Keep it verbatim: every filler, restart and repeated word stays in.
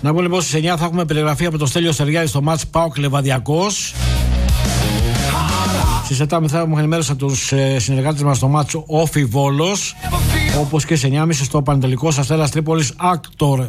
Να πούμε λοιπόν στις εννιά θα έχουμε περιγραφή από τον Στέλιο Στεριάδη στο μάτς ΠΑΟΚ Λεβαδιακός. Στις επτά θα έχουμε ενημέρωση από τους ε, συνεργάτες μας στο μάτς Όφι Βόλος. Όπως και σε εννιά και μισή στο Πανετελικός Αστέρας Τρίπολης Άκτορ